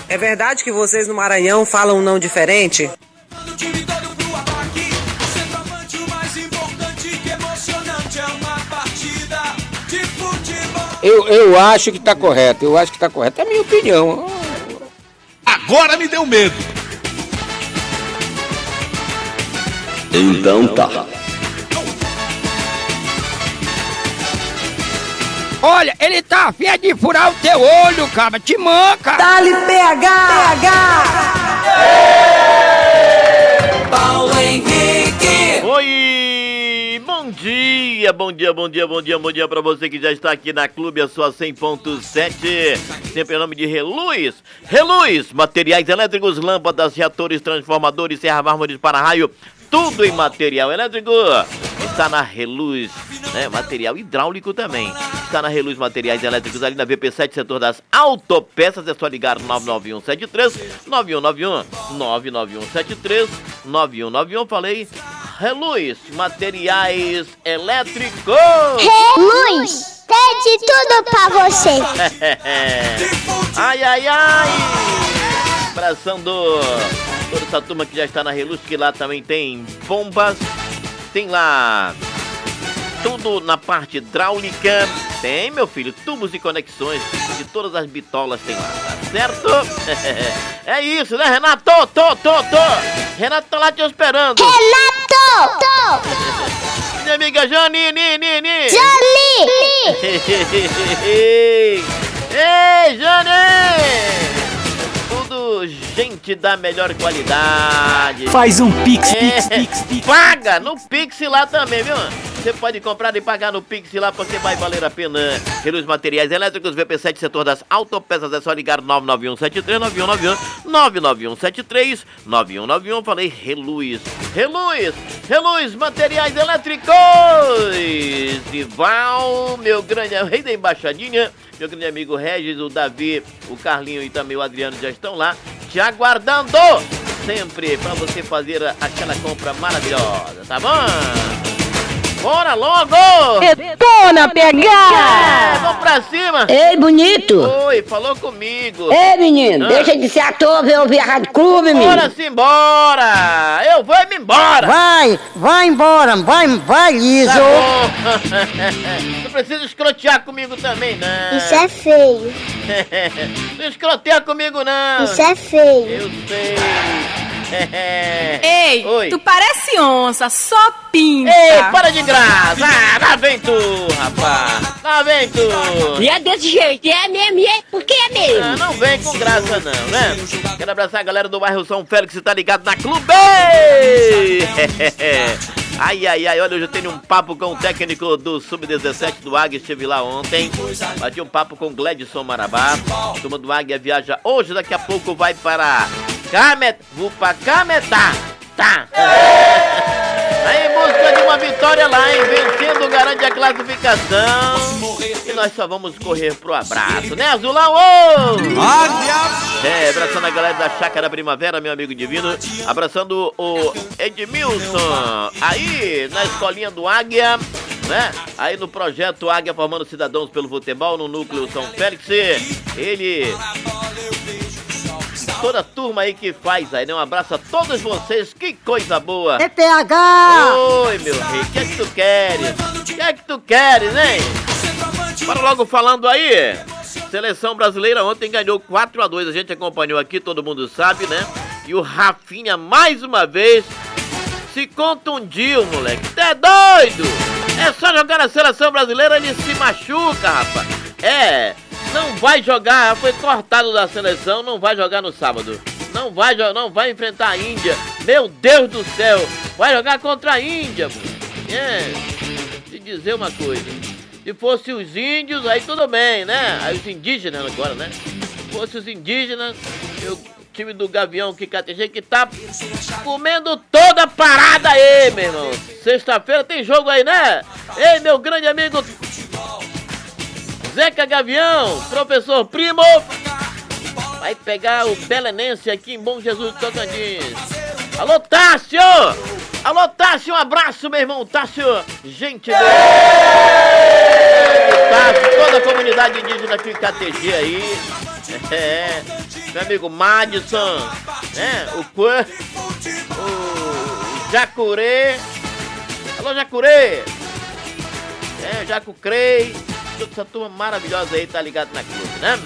É verdade que vocês no Maranhão falam um não diferente? Eu acho que tá correto, é a minha opinião. Agora me deu medo. Então tá. Olha, ele tá a fim de furar o teu olho, cara, te manca. Dá-lhe PH! Paulo Henrique. Oi, bom dia pra você que já está aqui na Clube, a sua 100.7, sempre em nome de Reluz, materiais elétricos, lâmpadas, reatores, transformadores, serra mármores para raio, tudo em material elétrico, está na Reluz, né? Material hidráulico também, está na Reluz Materiais Elétricos, ali na VP7, setor das autopeças, é só ligar 99173-9191, falei, Reluz Materiais Elétricos. Reluz, tem de tudo pra você. Ai, abraçando toda essa turma que já está na Reluz, que lá também tem bombas, tem lá tudo na parte hidráulica, tem, meu filho, tubos e conexões de todas as bitolas tem lá, tá certo? É isso, né, Renato? Renato tá lá te esperando. Renato! Minha amiga Jani. Ei, Jani! Tudo gente da melhor qualidade. Faz um Pix. Paga no Pix lá também, viu? Você pode comprar e pagar no Pix lá porque vai valer a pena. Reluz Materiais Elétricos, VP7, setor das autopeças, é só ligar 99173-9191, 99173-9191, falei Reluz Materiais Elétricos. Rival, meu grande rei da embaixadinha, meu grande amigo Regis, o Davi, o Carlinho e também o Adriano já estão lá te aguardando sempre pra você fazer aquela compra maravilhosa, tá bom? Bora logo! Detona, PH! Vamos pra cima! Ei, bonito! Oi, falou comigo! Ei, menino, deixa de ser ator, ver ouvir a Rádio Clube, menino! Bora-se embora! Eu vou me embora! Vai embora, vai liso! Tá bom. Não precisa escrotear comigo também, não! Isso é feio. Não escroteia comigo, não! Isso é feio. Eu sei! Ei, oi. Tu parece onça, só pinta. Ei, para de graça. Lá vem tu, rapaz. Lá vem tu. E é desse jeito, é mesmo, porque é mesmo. Não vem com graça não, né? Quero abraçar a galera do bairro São Félix, que tá ligado na Clube. Ai, olha, hoje eu tenho um papo com o técnico do Sub-17 do Águia, estive lá ontem. Bati um papo com o Gledson Marabá. A turma do Águia viaja hoje, daqui a pouco vai para vou pra Cametá, tá? Aí em busca de uma vitória lá, hein? Vencendo garante a classificação. E nós só vamos correr pro abraço, né, Azulão? Abraçando a galera da Chácara Primavera, meu amigo divino. Abraçando o Edmilson, aí na escolinha do Águia, né? Aí no projeto Águia Formando Cidadãos pelo Futebol, no núcleo São Félix. Ele... toda a turma aí que faz aí, né? Um abraço a todos vocês, que coisa boa! É PH! Oi, meu rei, o que é que tu queres? O que é que tu queres, hein? Bora logo falando aí! Seleção brasileira ontem ganhou 4-2, a gente acompanhou aqui, todo mundo sabe, né? E o Rafinha, mais uma vez, se contundiu, moleque. Tu é doido? É só jogar na seleção brasileira, ele se machuca, rapaz. Não vai jogar, foi cortado da seleção, não vai jogar no sábado. Não vai enfrentar a Índia. Meu Deus do céu, vai jogar contra a Índia, mano. Te dizer uma coisa. Se fosse os índios, aí tudo bem, né? Aí os indígenas agora, né? Se fosse os indígenas, o time do Gavião que tá comendo toda a parada aí, meu irmão. Sexta-feira tem jogo aí, né? Ei, meu grande amigo Zeca Gavião, professor Primo, vai pegar o Belenense aqui em Bom Jesus do Tocantins. Alô, Tássio! Alô, Tássio, um abraço, meu irmão. Tássio, gente boa. Tássio, toda a comunidade indígena aqui em KTG aí. meu amigo Madison, né? O Jacurê. Alô, Jacurê. O Jacucrei. Toda essa turma maravilhosa aí, tá ligado na clube, né?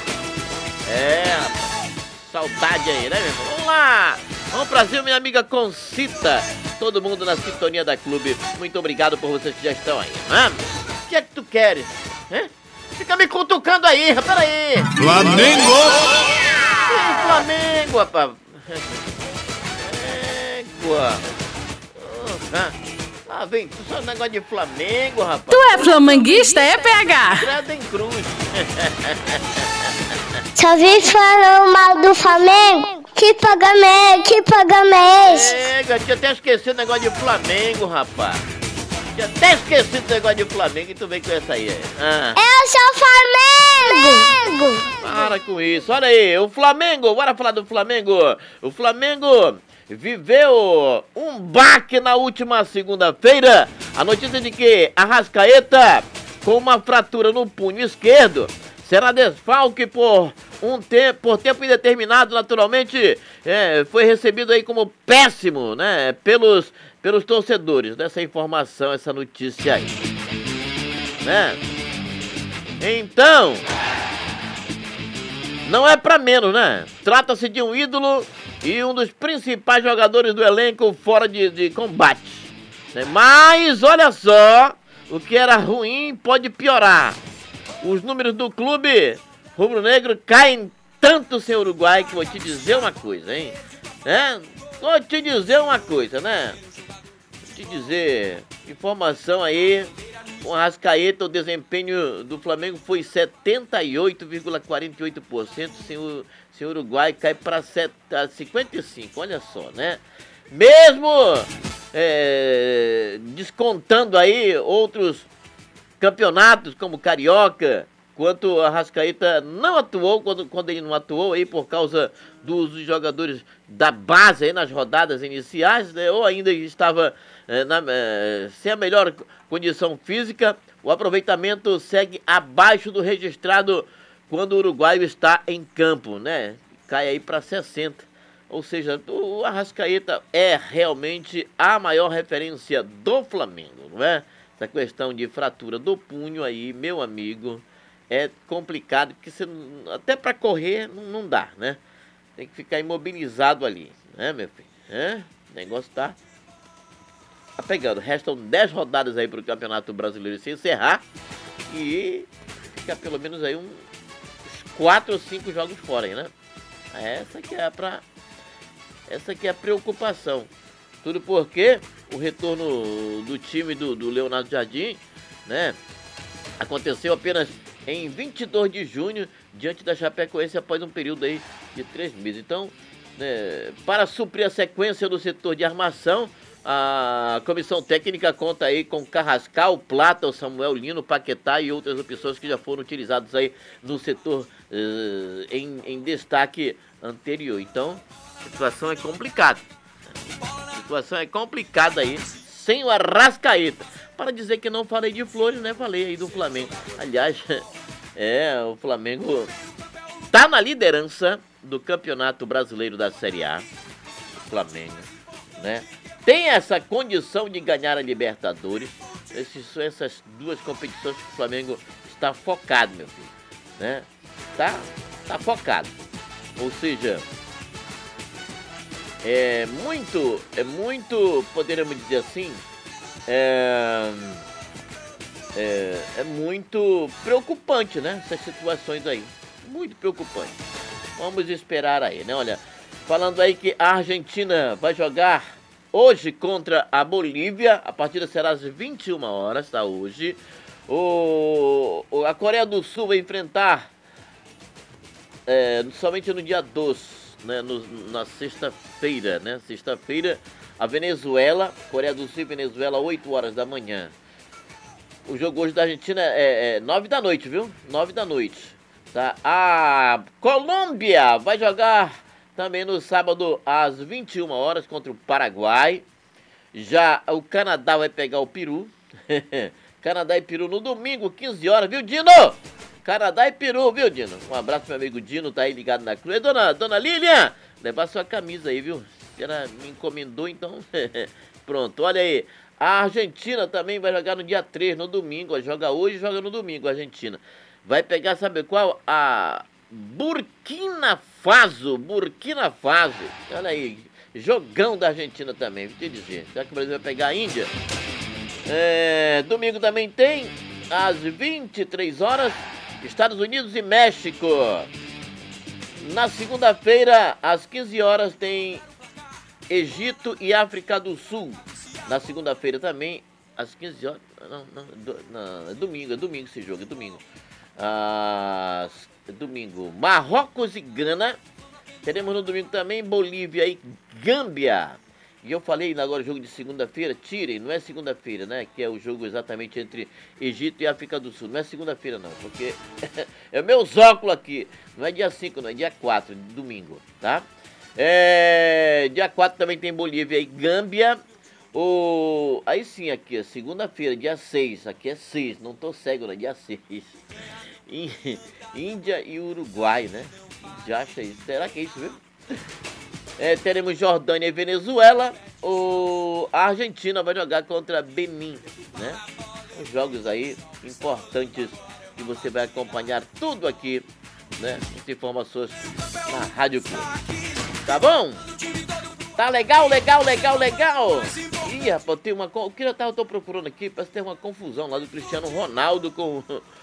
Saudade aí, né, meu irmão? Vamos lá. Vamos pra cima, minha amiga Concita. Todo mundo na sintonia da clube. Muito obrigado por vocês que já estão aí, né? O que é que tu queres? Fica me cutucando aí, peraí. Flamengo! Flamengo, rapaz. Vem, tu só negócio de Flamengo, rapaz. Tu é flamenguista, é, PH? Credo em cruz. Só vem falando mal do Flamengo. Que pagamento é esse? Eu tinha até esquecido o negócio de Flamengo, rapaz. Tinha até esquecido o negócio de Flamengo e tu vem com essa aí. Eu sou Flamengo! Para com isso, olha aí, o Flamengo, bora falar do Flamengo. O Flamengo viveu um baque na última segunda-feira. A notícia de que Arrascaeta, com uma fratura no punho esquerdo, será desfalque por tempo indeterminado, naturalmente. Foi recebido aí como péssimo, né, pelos torcedores, dessa informação, essa notícia aí, né? Então, não é pra menos, né? Trata-se de um ídolo e um dos principais jogadores do elenco fora de combate, né? Mas, olha só, o que era ruim pode piorar. Os números do clube rubro-negro caem tanto sem Uruguai que vou te dizer uma coisa, hein? Vou te dizer uma coisa, né? Vou te dizer, informação aí, com a Arrascaeta, o desempenho do Flamengo foi 78,48%, sem o Uruguai cai para 55%, olha só, né? Mesmo descontando aí outros campeonatos como Carioca, quanto a Arrascaeta não atuou, quando ele não atuou aí por causa dos jogadores da base aí nas rodadas iniciais, né, ou ainda estava sem a melhor condição física, o aproveitamento segue abaixo do registrado quando o uruguaio está em campo, né? Cai aí para 60%. Ou seja, o Arrascaeta é realmente a maior referência do Flamengo, não é? Essa questão de fratura do punho aí, meu amigo, é complicado, porque você, até para correr não dá, né? Tem que ficar imobilizado ali, né, meu filho? O negócio tá pegando. Restam 10 rodadas aí para o Campeonato Brasileiro se encerrar e fica pelo menos aí uns 4 ou 5 jogos fora aí, né? Essa que é a preocupação. Tudo porque o retorno do time do Leonardo Jardim, né, aconteceu apenas em 22 de junho, diante da Chapecoense, após um período aí de 3 meses. Então, para suprir a sequência do setor de armação, a comissão técnica conta aí com Carrascal, Plata, o Samuel Lino, Paquetá e outras opções que já foram utilizadas aí no setor em destaque anterior. Então, a situação é complicada. A situação é complicada aí, sem o Arrascaeta. Para dizer que não falei de Flores, né? Falei aí do Flamengo. Aliás, o Flamengo tá na liderança do Campeonato Brasileiro da Série A. O Flamengo, né? Tem essa condição de ganhar a Libertadores. Essas duas competições que o Flamengo está focado, meu filho, né? Tá focado. Ou seja, é muito, poderíamos dizer assim, é muito preocupante, né? Essas situações aí, muito preocupante. Vamos esperar aí, né? Olha, falando aí que a Argentina vai jogar hoje contra a Bolívia, a partida será às 21 horas, tá? Hoje. A Coreia do Sul vai enfrentar somente no dia 2, né? Na sexta-feira, né? Sexta-feira, a Venezuela, Coreia do Sul e Venezuela, 8 horas da manhã. O jogo hoje da Argentina é 9 da noite, viu? 9 da noite, tá? A Colômbia vai jogar também no sábado às 21 horas contra o Paraguai. Já o Canadá vai pegar o Peru. Canadá e Peru no domingo, 15 horas, viu, Dino? Canadá e Peru, viu, Dino? Um abraço pro meu amigo Dino, tá aí ligado na cruz. Dona Lilian, levar sua camisa aí, viu? Ela me encomendou, então... Pronto, olha aí. A Argentina também vai jogar no dia 3, no domingo. Joga hoje e joga no domingo, a Argentina. Vai pegar, sabe qual? A Burkina Faso. Olha aí, jogão da Argentina também, vou te dizer. Será que o Brasil vai pegar a Índia? Domingo também tem, às 23 horas, Estados Unidos e México. Na segunda-feira, às 15 horas, tem Egito e África do Sul. Na segunda-feira também, às 15 horas... Não, é domingo esse jogo, é domingo. Domingo, Marrocos e Gana. Teremos no domingo também Bolívia e Gâmbia. E eu falei agora jogo de segunda-feira, tirem, não é segunda-feira, né? Que é o jogo exatamente entre Egito e África do Sul. Não é segunda-feira não, porque é meus óculos aqui. Não é dia 5 não, é dia 4, domingo, tá? Dia 4 também tem Bolívia e Gâmbia. Aí sim, aqui, segunda-feira, dia 6. Aqui é 6, não tô cego, né? Dia 6. Índia e Uruguai, né? Já acha isso? Será que é isso mesmo? Teremos Jordânia e Venezuela. A Argentina vai jogar contra Benin, né? Os jogos aí importantes que você vai acompanhar tudo aqui, né? As informações na Rádio Clube. Tá bom? Tá legal. Ih, rapaz, tem uma... O que eu tô procurando aqui? Parece que tem uma confusão lá do Cristiano Ronaldo com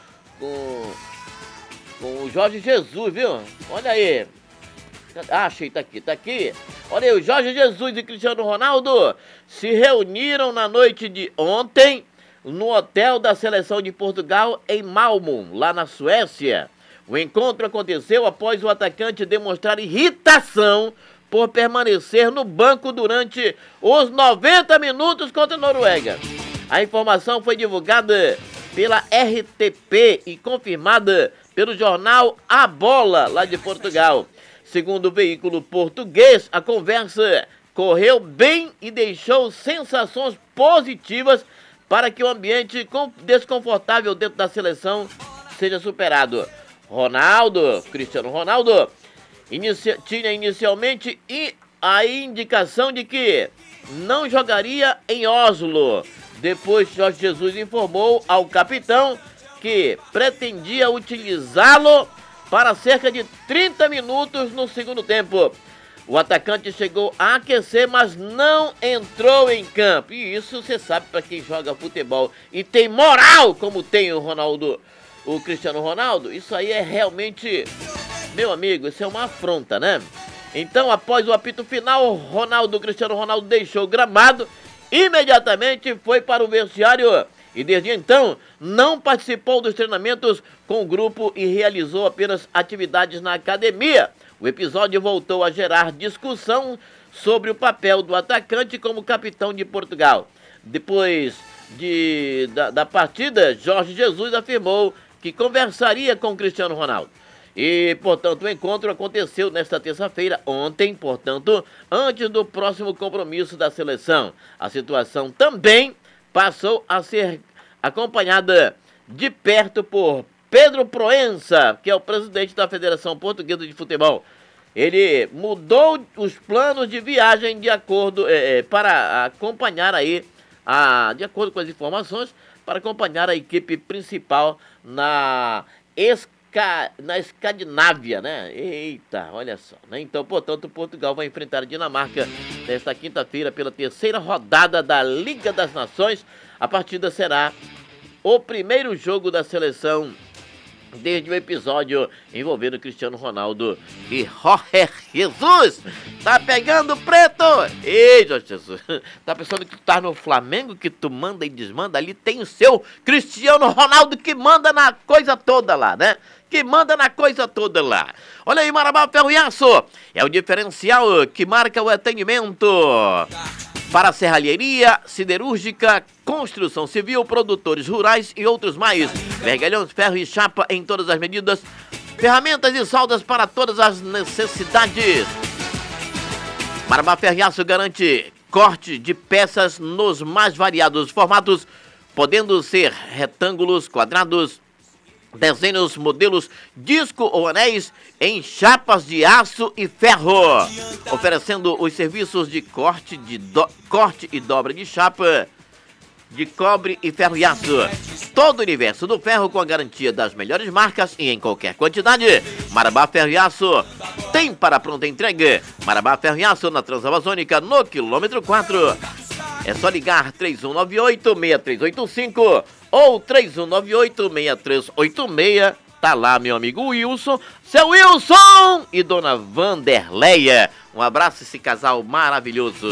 o Jorge Jesus, viu? Olha aí. Achei, tá aqui. Olha aí, o Jorge Jesus e o Cristiano Ronaldo se reuniram na noite de ontem no hotel da seleção de Portugal em Malmö, lá na Suécia. O encontro aconteceu após o atacante demonstrar irritação por permanecer no banco durante os 90 minutos contra a Noruega. A informação foi divulgada pela RTP e confirmada pelo jornal A Bola, lá de Portugal. Segundo o veículo português, a conversa correu bem e deixou sensações positivas para que o ambiente desconfortável dentro da seleção seja superado. Cristiano Ronaldo, tinha inicialmente a indicação de que não jogaria em Oslo. Depois, Jorge Jesus informou ao capitão que pretendia utilizá-lo para cerca de 30 minutos no segundo tempo. O atacante chegou a aquecer, mas não entrou em campo. E isso você sabe para quem joga futebol e tem moral como tem o Cristiano Ronaldo. Isso aí é realmente, meu amigo, isso é uma afronta, né? Então, após o apito final, Cristiano Ronaldo deixou o gramado, imediatamente foi para o vestiário e desde então não participou dos treinamentos com o grupo e realizou apenas atividades na academia. O episódio voltou a gerar discussão sobre o papel do atacante como capitão de Portugal. Depois da partida, Jorge Jesus afirmou que conversaria com Cristiano Ronaldo. E, portanto, o encontro aconteceu nesta terça-feira, ontem, portanto, antes do próximo compromisso da seleção. A situação também passou a ser acompanhada de perto por Pedro Proença, que é o presidente da Federação Portuguesa de Futebol. Ele mudou os planos de viagem de acordo para acompanhar aí, de acordo com as informações, para acompanhar a equipe principal na Escandinávia, né? Eita, olha só, né? Então, portanto, Portugal vai enfrentar a Dinamarca nesta quinta-feira pela terceira rodada da Liga das Nações. A partida será o primeiro jogo da seleção desde o episódio envolvendo Cristiano Ronaldo e Jorge Jesus. Tá pegando preto? Ei, Jorge Jesus, tá pensando que tu tá no Flamengo, que tu manda e desmanda? Ali tem o seu Cristiano Ronaldo que manda na coisa toda lá, né? Que manda na coisa toda lá. Olha aí, Marabá Ferro e Aço. É o diferencial que marca o atendimento para serralheria, siderúrgica, construção civil, produtores rurais e outros mais. Vergalhões, ferro e chapa em todas as medidas. Ferramentas e soldas para todas as necessidades. Marabá Ferro e Aço garante corte de peças nos mais variados formatos, podendo ser retângulos, quadrados, Desenhos, modelos, disco ou anéis em chapas de aço e ferro. Oferecendo os serviços de corte e dobra de chapa de cobre e ferro e aço. Todo o universo do ferro com a garantia das melhores marcas e em qualquer quantidade. Marabá Ferro e Aço tem para pronta entrega. Marabá Ferro e Aço na Transamazônica, no quilômetro 4. É só ligar 3198-6385 ou 3198-6386. Tá lá, meu amigo Wilson, seu Wilson e dona Vanderleia. Um abraço a esse casal maravilhoso.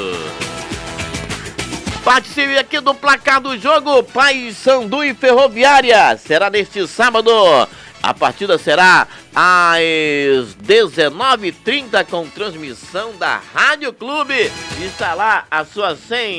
Participe aqui do placar do jogo Paysandu e Ferroviária. Será neste sábado. A partida será às 19h30 com transmissão da Rádio Clube. Está lá a sua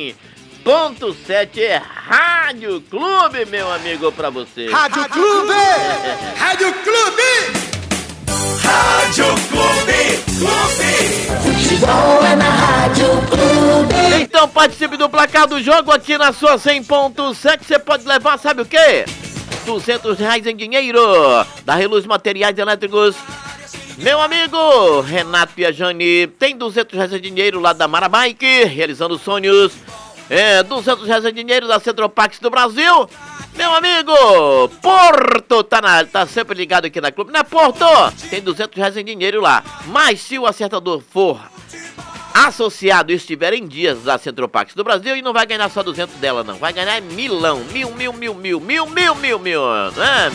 100.7 Rádio Clube, meu amigo, pra você. Rádio Clube! Rádio Clube! Rádio Clube! Futebol é na Rádio Clube. Então participe do placar do jogo aqui na sua 100.7. Você pode levar, sabe o quê? R$200 em dinheiro da Reluz Materiais Elétricos. Meu amigo Renato Piajani tem R$200 em dinheiro lá da Marabike, realizando sonhos. R$200 em dinheiro da Centropax do Brasil. Meu amigo Porto tá sempre ligado aqui na Clube, né, Porto? Tem R$200 em dinheiro lá. Mas se o acertador for associado estiver em dias da Centropax do Brasil, e não vai ganhar só 200 dela, não. Vai ganhar milão. Mil. Né?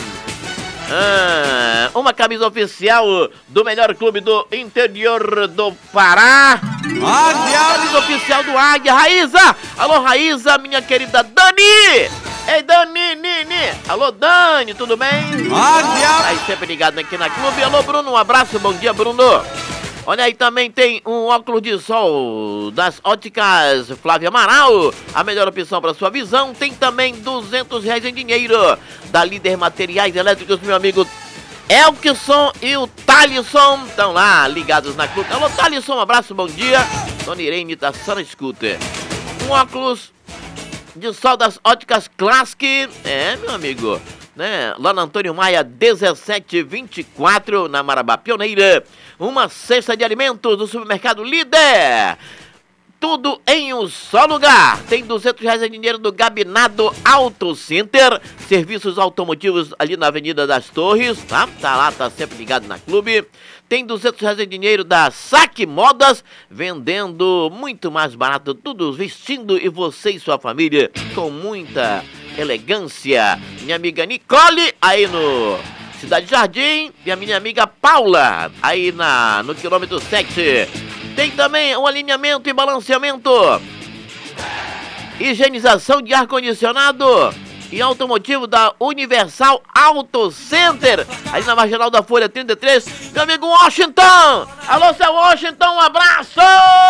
Uma camisa oficial do melhor clube do interior do Pará. Camisa oficial do Águia. Raíza! Alô, Raíza, minha querida Dani! Ei, Dani! Alô, Dani, tudo bem? Águia! Aí sempre ligado aqui na Clube. Alô, Bruno, um abraço, bom dia, Bruno. Olha aí, também tem um óculos de sol das óticas Flávia Amaral, a melhor opção para sua visão. Tem também R$200 em dinheiro da Líder Materiais Elétricos, meu amigo Elkson e o Thalisson estão lá ligados na Clube. Alô, Thalisson, um abraço, bom dia. Dona Irene tá só na escuta. Um óculos de sol das óticas Classic, meu amigo, né? Lá na Antônio Maia 1724, na Marabá Pioneira. Uma cesta de alimentos do supermercado Líder. Tudo em um só lugar. Tem R$200 em dinheiro do Gabinado Auto Center. Serviços automotivos ali na Avenida das Torres, tá? Tá lá, tá sempre ligado na Clube. Tem R$200 em dinheiro da Saque Modas, vendendo muito mais barato, tudo vestindo e você e sua família com muita elegância. Minha amiga Nicole, aí no Cidade Jardim, e a minha amiga Paula, aí no quilômetro 7. Tem também um alinhamento e balanceamento, higienização de ar-condicionado e automotivo da Universal Auto Center, aí na Marginal da Folha 33. Meu amigo Washington! Alô, seu Washington, um abraço!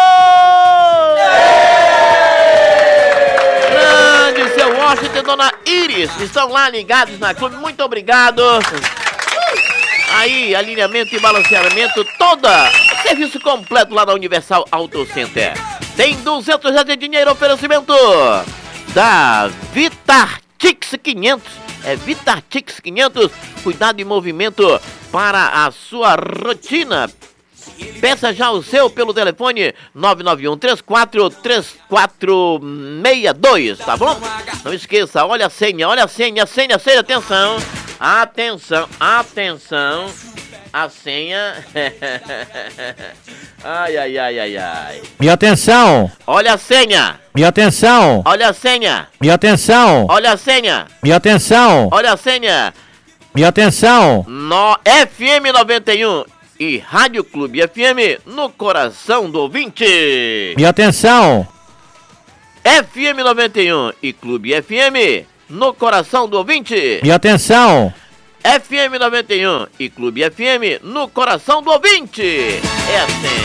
Grande seu Washington e dona Iris estão lá ligados na Clube, muito obrigado. Aí, alinhamento e balanceamento, serviço completo lá na Universal Auto Center. Tem R$200 de dinheiro, oferecimento da Vitartix 500. É Vitartix 500, cuidado e movimento para a sua rotina. Peça já o seu pelo telefone 991-34-3462, tá bom? Não esqueça, olha a senha, atenção, a senha. Ai. Minha atenção. Olha a senha. Minha atenção. Olha a senha. Minha atenção. Olha a senha. Minha atenção. Olha a senha. Minha atenção. No FM 91 e Rádio Clube FM no coração do ouvinte. Minha atenção. FM 91 e Clube FM no coração do ouvinte. Minha atenção. FM 91 e Clube FM no coração do ouvinte. É assim.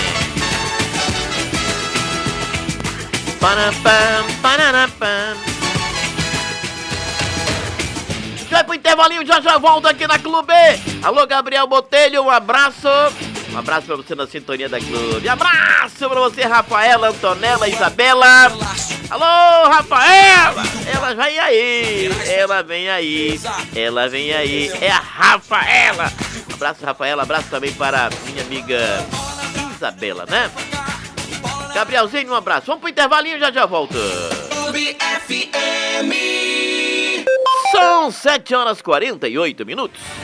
Vai pro intervalinho, já volto aqui na Clube. Alô, Gabriel Botelho, um abraço. Um abraço pra você na sintonia da Clube. Abraço pra você, Rafaela, Antonella, Isabela. Alô, Rafaela. Ela vem aí. É a Rafaela. Abraço, Rafaela. Abraço também para minha amiga Isabela, né? Gabrielzinho, um abraço. Vamos pro intervalinho, já volta. Clube FM. São 7 horas e 48 minutos.